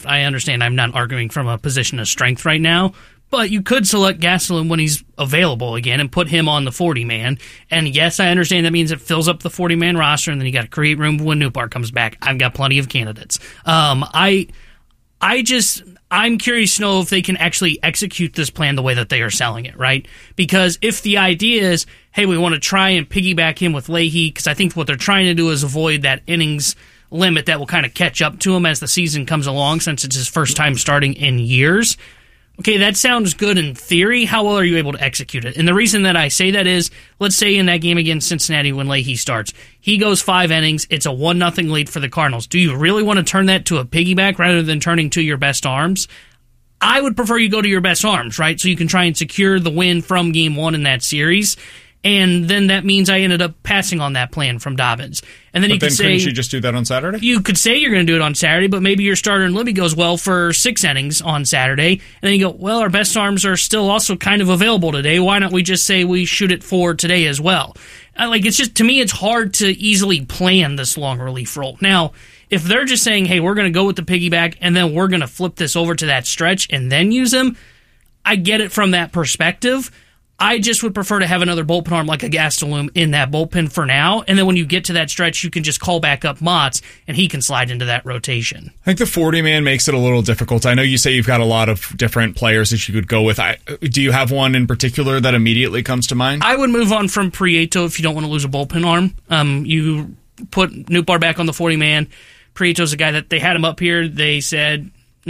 involved. I understand I'm not arguing from a position of strength right now, but you could select Gastelum when he's available again and put him on the 40-man. And yes, I understand that means it fills up the 40-man roster, and then you got to create room when Nootbaar comes back. I've got plenty of candidates. I'm curious to know if they can actually execute this plan the way that they are selling it, right? Because if the idea is, hey, we want to try and piggyback him with Leahy, because I think what they're trying to do is avoid that innings limit that will kind of catch up to him as the season comes along, since it's his first time starting in years. Okay, that sounds good in theory. How well are you able to execute it? And the reason that I say that is, let's say in that game against Cincinnati when Leahy starts, he goes 5 innings, it's a 1-0 lead for the Cardinals. Do you really want to turn that to a piggyback rather than turning to your best arms? I would prefer you go to your best arms, right? So you can try and secure the win from game 1 in that series. And then that means I ended up passing on that plan from Dobbins. And then you could say, couldn't you just do that on Saturday? You could say you're going to do it on Saturday, but maybe your starter in Libby goes well for 6 innings on Saturday. And then you go, well, our best arms are still also kind of available today. Why not we just say we shoot it for today as well? It's just, to me, it's hard to easily plan this long relief role. Now, if they're just saying, hey, we're going to go with the piggyback and then we're going to flip this over to that stretch and then use him, I get it from that perspective. I just would prefer to have another bullpen arm like a Gastelum in that bullpen for now, and then when you get to that stretch, you can just call back up Mott's, and he can slide into that rotation. I think the 40-man makes it a little difficult. I know you say you've got a lot of different players that you could go with. Do you have one in particular that immediately comes to mind? I would move on from Prieto if you don't want to lose a bullpen arm. You put Nootbaar back on the 40-man. Prieto's a guy that they had him up here. They said,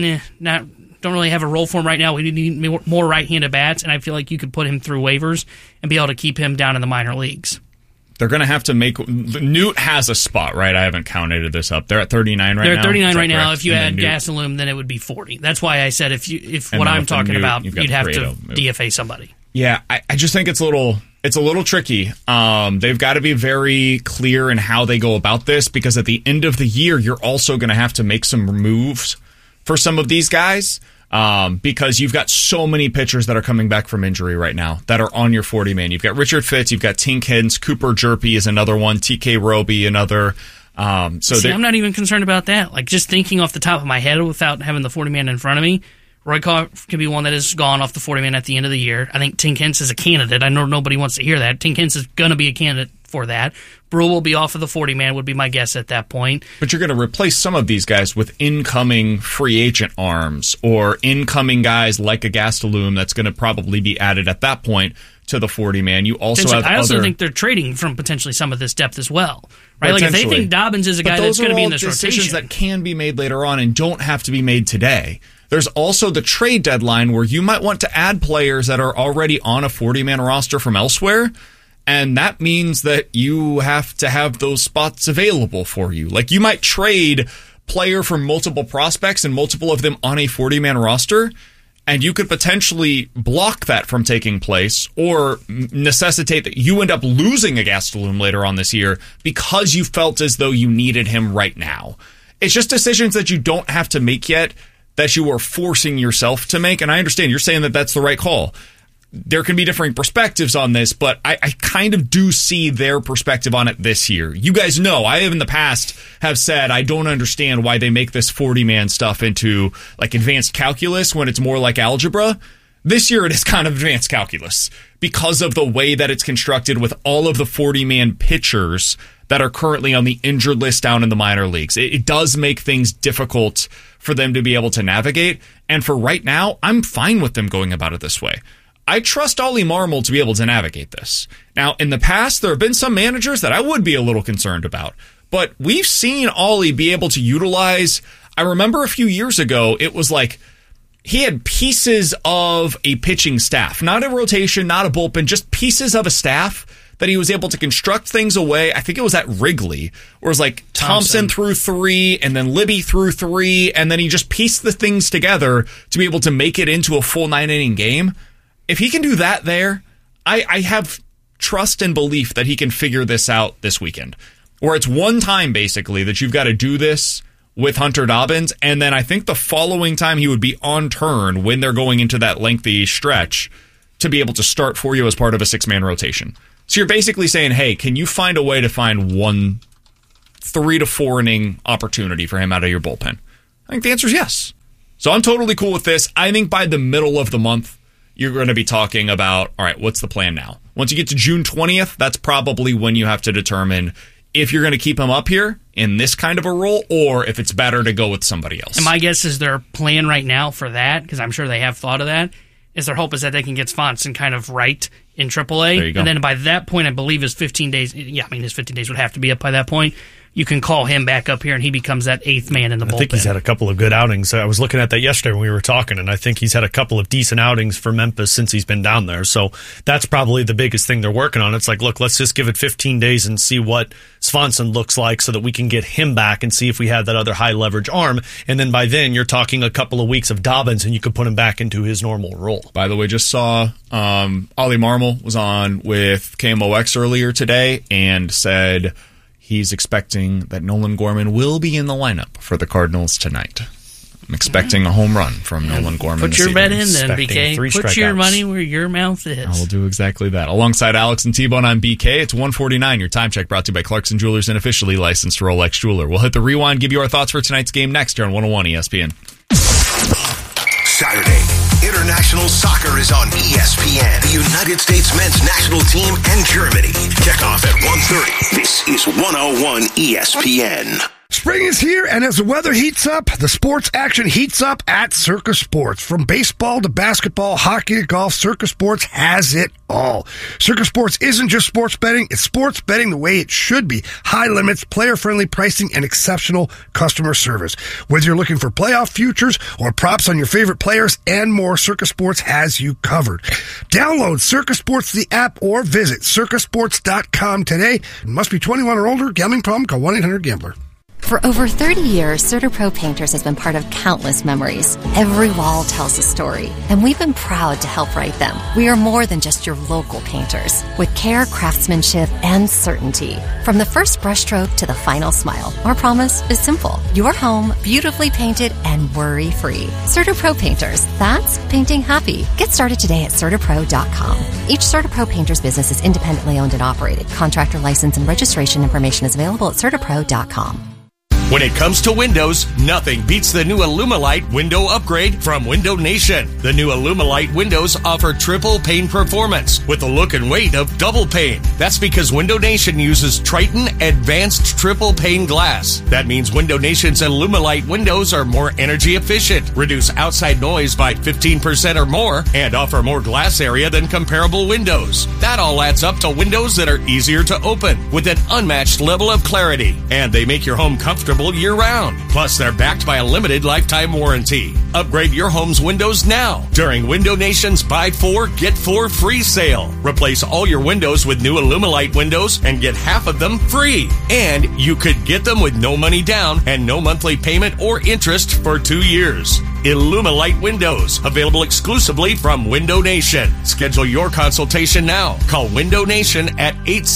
don't really have a role for him right now. We need more right-handed bats, and I feel like you could put him through waivers and be able to keep him down in the minor leagues. They're going to have to make... Newt has a spot, right? I haven't counted this up. They're at 39 right now? They're at 39 right now. If you add Gastelum, then it would be 40. That's why I said if what I'm talking about, you'd have to DFA somebody. Yeah, I just think it's a little tricky. They've got to be very clear in how they go about this, because at the end of the year, you're also going to have to make some moves for some of these guys, because you've got so many pitchers that are coming back from injury right now that are on your 40-man. You've got Richard Fitz, you've got Tink Hens, Cooper Jerpy is another one, TK Roby another. I'm not even concerned about that. Like, just thinking off the top of my head without having the 40-man in front of me, Roykov can be one that has gone off the 40-man at the end of the year. I think Tink Hens is a candidate. I know nobody wants to hear that. Tink Hens is going to be a candidate for that. Brule will be off of the 40-man, would be my guess at that point. But you're going to replace some of these guys with incoming free agent arms or incoming guys like a Gastelum that's going to probably be added at that point to the 40-man. You also have I also think they're trading from potentially some of this depth as well. Right? Like, if they think Dobbins is a guy that's going to be in this rotation. Those are all decisions that can be made later on and don't have to be made today. There's also the trade deadline where you might want to add players that are already on a 40-man roster from elsewhere, and that means that you have to have those spots available for you. Like, you might trade player from multiple prospects and multiple of them on a 40-man roster, and you could potentially block that from taking place or necessitate that you end up losing a Gastelum later on this year because you felt as though you needed him right now. It's just decisions that you don't have to make yet, that you are forcing yourself to make. And I understand you're saying that that's the right call. There can be differing perspectives on this, but I kind of do see their perspective on it this year. You guys know, I have in the past have said I don't understand why they make this 40-man stuff into like advanced calculus when it's more like algebra. This year it is kind of advanced calculus because of the way that it's constructed with all of the 40-man pitchers that are currently on the injured list down in the minor leagues. It does make things difficult for them to be able to navigate. And for right now, I'm fine with them going about it this way. I trust Ollie Marmol to be able to navigate this. Now, in the past, there have been some managers that I would be a little concerned about. But we've seen Ollie be able to utilize... I remember a few years ago, it was like he had pieces of a pitching staff. Not a rotation, not a bullpen, just pieces of a staff that he was able to construct things away. I think it was at Wrigley, where it was like Thompson threw 3, and then Libby threw 3, and then he just pieced the things together to be able to make it into a full 9-inning game. If he can do that there, I have trust and belief that he can figure this out this weekend. Where it's one time, basically, that you've got to do this with Hunter Dobbins, and then I think the following time he would be on turn when they're going into that lengthy stretch to be able to start for you as part of a 6-man rotation. So you're basically saying, hey, can you find a way to find one 3 to 4 inning opportunity for him out of your bullpen? I think the answer is yes. So I'm totally cool with this. I think by the middle of the month, you're going to be talking about, all right, what's the plan now? Once you get to June 20th, that's probably when you have to determine if you're going to keep him up here in this kind of a role or if it's better to go with somebody else. And my guess is their plan right now for that, because I'm sure they have thought of that, is their hope is that they can get Svensson kind of right in AAA. There you go. And then by that point, I believe his 15 days, his 15 days would have to be up by that point. You can call him back up here, and he becomes that eighth man in the bullpen. I think he's had a couple of good outings. I was looking at that yesterday when we were talking, and I think he's had a couple of decent outings for Memphis since he's been down there. So that's probably the biggest thing they're working on. It's like, look, let's just give it 15 days and see what Svensson looks like so that we can get him back and see if we have that other high-leverage arm. And then by then, you're talking a couple of weeks of Dobbins, and you could put him back into his normal role. By the way, just saw Ollie Marmol was on with KMOX earlier today and said he's expecting that Nolan Gorman will be in the lineup for the Cardinals tonight. I'm expecting a home run from Nolan Gorman. Put your bet in then, BK. Put your money where your mouth is. I will do exactly that. Alongside Alex and T-Bone, I'm BK. It's 1:49. Your time check brought to you by Clarkson Jewelers, an officially licensed Rolex jeweler. We'll hit the rewind, give you our thoughts for tonight's game next here on 101 ESPN. Saturday, international soccer is on ESPN. The United States men's national team and Germany. Kickoff at 1:30. This is 101 ESPN. Spring is here, and as the weather heats up, the sports action heats up at Circa Sports. From baseball to basketball, hockey to golf, Circa Sports has it all. Circa Sports isn't just sports betting, it's sports betting the way it should be. High limits, player-friendly pricing, and exceptional customer service. Whether you're looking for playoff futures or props on your favorite players and more, Circa Sports has you covered. Download Circa Sports, the app, or visit circasports.com today. It must be 21 or older. Gambling problem? Call 1-800-GAMBLER. For over 30 years, CertaPro Painters has been part of countless memories. Every wall tells a story, and we've been proud to help write them. We are more than just your local painters, with care, craftsmanship, and certainty. From the first brushstroke to the final smile, our promise is simple. Your home, beautifully painted and worry-free. CertaPro Painters, that's painting happy. Get started today at CertaPro.com. Each CertaPro Painters business is independently owned and operated. Contractor license and registration information is available at CertaPro.com. When it comes to windows, nothing beats the new Illumilite window upgrade from Window Nation. The new Illumilite windows offer triple pane performance with the look and weight of double pane. That's because Window Nation uses Triton Advanced Triple Pane Glass. That means Window Nation's Illumilite windows are more energy efficient, reduce outside noise by 15% or more, and offer more glass area than comparable windows. That all adds up to windows that are easier to open with an unmatched level of clarity, and they make your home comfortable year-round. Plus, they're backed by a limited lifetime warranty. Upgrade your home's windows now during Window Nation's Buy 4, Get 4 free sale. Replace all your windows with new Illumilite windows and get half of them free. And you could get them with no money down and no monthly payment or interest for 2 years. Illumilite windows, available exclusively from Window Nation. Schedule your consultation now. Call Window Nation at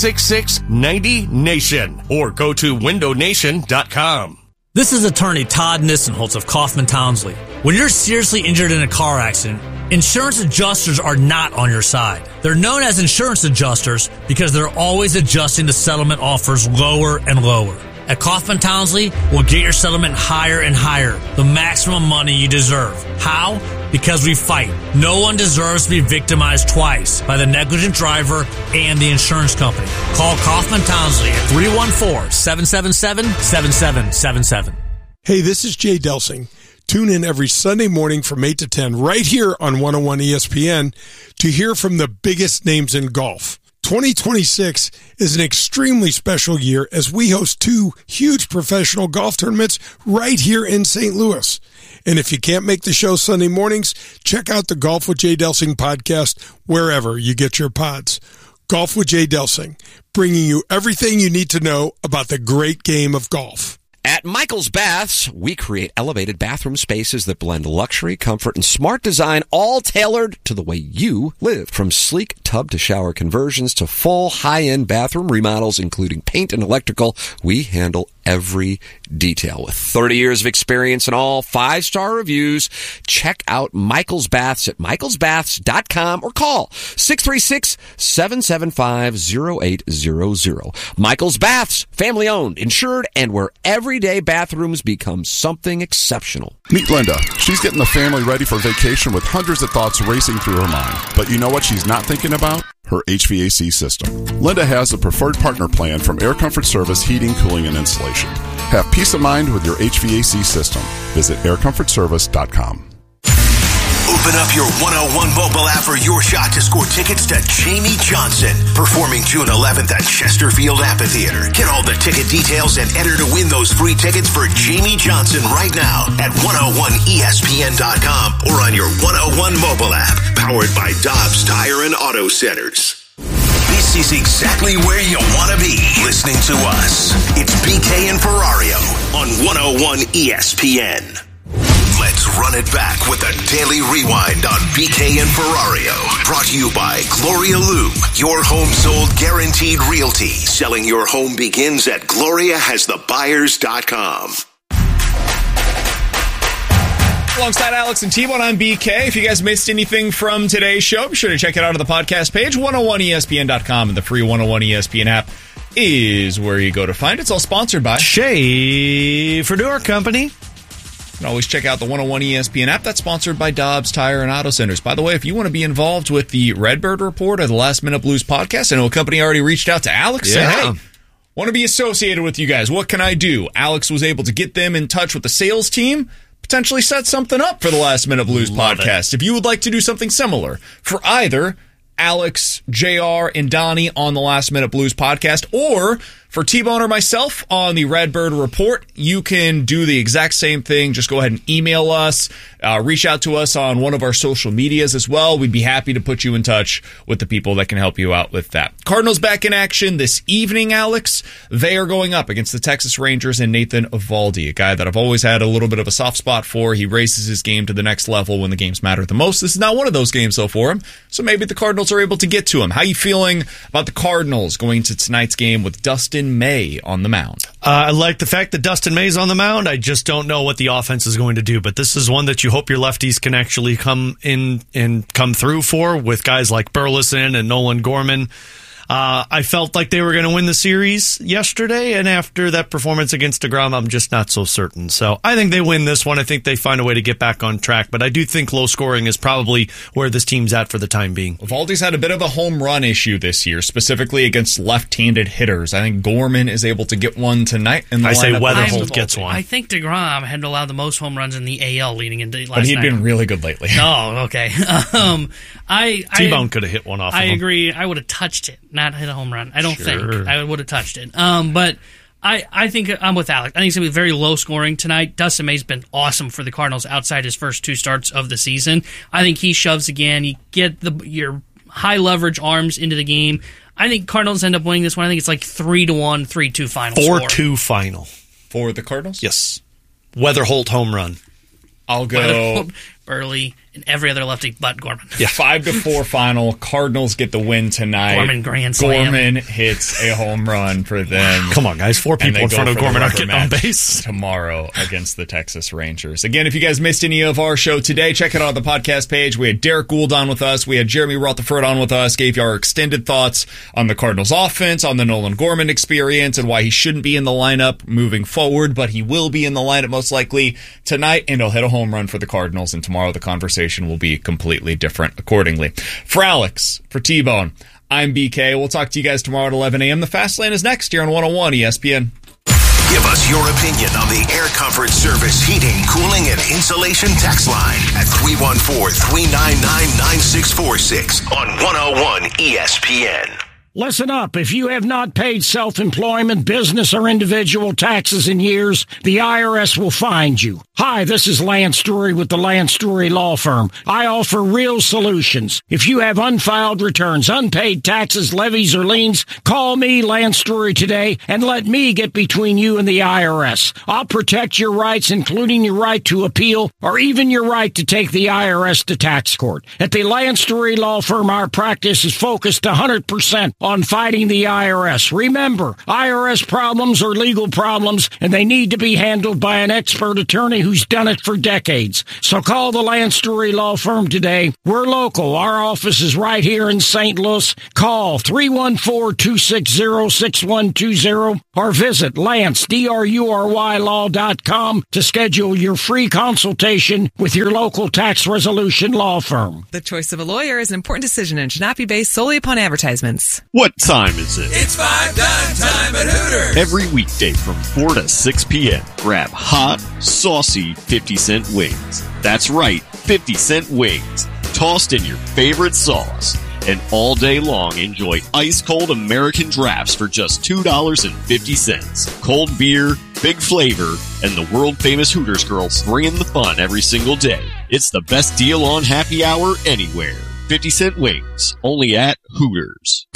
866-90-NATION or go to windownation.com. This is attorney Todd Nissenholtz of Kaufman Townsley. When you're seriously injured in a car accident, insurance adjusters are not on your side. They're known as insurance adjusters because they're always adjusting the settlement offers lower and lower. At Kaufman Townsley, we'll get your settlement higher and higher, the maximum money you deserve. How? Because we fight. No one deserves to be victimized twice by the negligent driver and the insurance company. Call Kaufman Townsley at 314-777-7777. Hey, this is Jay Delsing. Tune in every Sunday morning from 8 to 10 right here on 101 ESPN to hear from the biggest names in golf. 2026 is an extremely special year as we host 2 huge professional golf tournaments right here in St. Louis. And if you can't make the show Sunday mornings, check out the Golf with Jay Delsing podcast wherever you get your pods. Golf with Jay Delsing, bringing you everything you need to know about the great game of golf. At Michael's Baths, we create elevated bathroom spaces that blend luxury, comfort, and smart design, all tailored to the way you live. From sleek tub to shower conversions to full high-end bathroom remodels, including paint and electrical, we handle every detail. With 30 years of experience and all 5-star reviews, check out Michael's Baths at michaelsbaths.com or call 636-775-0800. Michael's Baths, family owned, insured, and where everyday bathrooms become something exceptional. Meet Linda. She's getting the family ready for vacation with hundreds of thoughts racing through her mind. But you know what she's not thinking about? Her HVAC system. Linda has a preferred partner plan from Air Comfort Service Heating, Cooling, and Insulation. Have peace of mind with your HVAC system. Visit aircomfortservice.com. Open up your 101 mobile app for your shot to score tickets to Jamie Johnson, performing June 11th at Chesterfield Amphitheater. Get all the ticket details and enter to win those free tickets for Jamie Johnson right now at 101ESPN.com or on your 101 mobile app, powered by Dobbs Tire and Auto Centers. This is exactly where you want to be, listening to us. It's BK and Ferrario on 101 ESPN. Let's run it back with a daily rewind on BK and Ferrario. Brought to you by Gloria Lou, your home sold guaranteed realty. Selling your home begins at GloriaHasTheBuyers.com. Alongside Alex and T-Bone, I'm BK. If you guys missed anything from today's show, be sure to check it out on the podcast page, 101ESPN.com, and the free 101 ESPN app is where you go to find it. It's all sponsored by Schaefer Door Company. You can always check out the 101 ESPN app. That's sponsored by Dobbs Tire and Auto Centers. By the way, if you want to be involved with the Redbird Report or the Last Minute Blues podcast, I know a company already reached out to Alex. Yeah. Said, hey, want to be associated with you guys. What can I do? Alex was able to get them in touch with the sales team, potentially set something up for the Last Minute Blues podcast. If you would like to do something similar for either Alex, JR, and Donnie on the Last Minute Blues podcast, or for T-Bone or myself on the Redbird Report, you can do the exact same thing. Just go ahead and email us, reach out to us on one of our social medias as well. We'd be happy to put you in touch with the people that can help you out with that. Cardinals back in action this evening, Alex. They are going up against the Texas Rangers and Nathan Eovaldi, a guy that I've always had a little bit of a soft spot for. He raises his game to the next level when the games matter the most. This is not one of those games, though, for him. So maybe the Cardinals are able to get to him. How are you feeling about the Cardinals going to tonight's game with Dustin May on the mound? I like the fact that Dustin May's on the mound. I just don't know what the offense is going to do, but this is one that you hope your lefties can actually come in and come through for, with guys like Burleson and Nolan Gorman. I felt like they were going to win the series yesterday, and after that performance against DeGrom, I'm just not so certain. So I think they win this one. I think they find a way to get back on track, but I do think low scoring is probably where this team's at for the time being. Eovaldi's had a bit of a home run issue this year, specifically against left-handed hitters. I think Gorman is able to get one tonight. In the I say lineup. Weatherholt gets one. I think DeGrom had allowed the most home runs in the AL leading into last night. But he'd been really good lately. Oh, okay. T-Bone could have hit one off of him. I agree. I would have touched it, not hit a home run. I don't think. I would have touched it. But I think I'm with Alex. I think it's going to be very low scoring tonight. Dustin May's been awesome for the Cardinals outside his first two starts of the season. I think he shoves again. You get your high leverage arms into the game. I think Cardinals end up winning this one. I think it's like 3-1, 3-2 final. 4-2 final. For the Cardinals? Yes. Weatherholt home run. I'll go Burley and every other lefty but Gorman. Yeah, 5-4 final. Cardinals get the win tonight. Gorman grand slam. Gorman hits a home run for them. Come on, guys. 4 people in front of Gorman aren't getting on base tomorrow against the Texas Rangers. Again, if you guys missed any of our show today, check it out on the podcast page. We had Derek Gould on with us. We had Jeremy Rutherford on with us. Gave you our extended thoughts on the Cardinals offense, on the Nolan Gorman experience, and why he shouldn't be in the lineup moving forward, but he will be in the lineup most likely tonight, and he'll hit a home run for the Cardinals, and tomorrow the conversation will be completely different accordingly. For Alex, for T-Bone, I'm BK. We'll talk to you guys tomorrow at 11 a.m. The Fast Lane is next here on 101 ESPN. Give us your opinion on the Air Comfort Service heating, cooling, and insulation text line at 314-399-9646 on 101 ESPN. Listen up. If you have not paid self-employment, business, or individual taxes in years, the IRS will find you. Hi, this is Lance Story with the Lance Story Law Firm. I offer real solutions. If you have unfiled returns, unpaid taxes, levies, or liens, call me, Lance Story, today and let me get between you and the IRS. I'll protect your rights, including your right to appeal or even your right to take the IRS to tax court. At the Lance Story Law Firm, our practice is focused 100% on fighting the IRS. Remember, IRS problems are legal problems, and they need to be handled by an expert attorney who's done it for decades. So call the Lance Story Law Firm today. We're local. Our office is right here in St. Louis. Call 314-260-6120 or visit LanceDruryLaw.com to schedule your free consultation with your local tax resolution law firm. The choice of a lawyer is an important decision and should not be based solely upon advertisements. What time is it? It's 5 dime time at Hooters. Every weekday from 4 to 6 p.m. Grab hot, saucy 50-cent wings. That's right, 50-cent wings. Tossed in your favorite sauce. And all day long, enjoy ice-cold American drafts for just $2.50. Cold beer, big flavor, and the world-famous Hooters girls bringing the fun every single day. It's the best deal on happy hour anywhere. 50-cent wings, only at Hooters.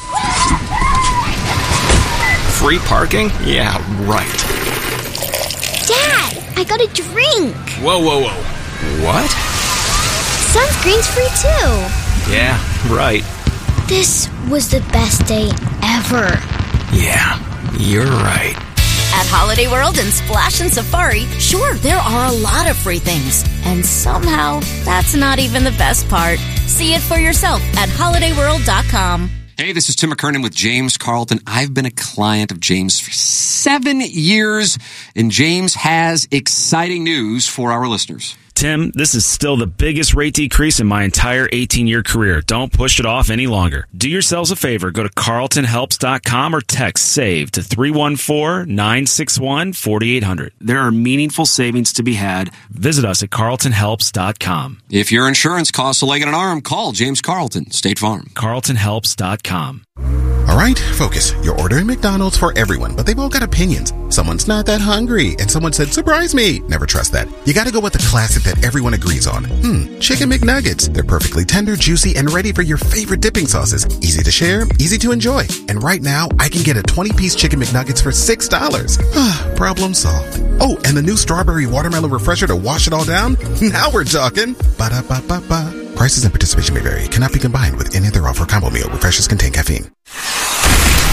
Free parking? Yeah, right. Dad, I got a drink. Whoa. What? Sunscreen's free too. Yeah, right. This was the best day ever. Yeah, you're right. At Holiday World and Splash and Safari, sure, there are a lot of free things. And somehow, that's not even the best part. See it for yourself at holidayworld.com. Hey, this is Tim McKernan with James Carlton. I've been a client of James for 7 years, and James has exciting news for our listeners. Tim, this is still the biggest rate decrease in my entire 18-year career. Don't push it off any longer. Do yourselves a favor. Go to carltonhelps.com or text SAVE to 314-961-4800. There are meaningful savings to be had. Visit us at carltonhelps.com. If your insurance costs a leg and an arm, call James Carlton, State Farm. carltonhelps.com. All right, focus. You're ordering McDonald's for everyone, but they've all got opinions. Someone's not that hungry, and someone said, surprise me. Never trust that. You gotta go with the classic that everyone agrees on. Chicken McNuggets. They're perfectly tender, juicy, and ready for your favorite dipping sauces. Easy to share, easy to enjoy. And right now, I can get a 20-piece Chicken McNuggets for $6. Problem solved. Oh, and the new strawberry watermelon refresher to wash it all down? Now we're talking. Ba-da-ba-ba-ba. Prices and participation may vary. Cannot be combined with any other offer or combo meal. Refreshers contain caffeine.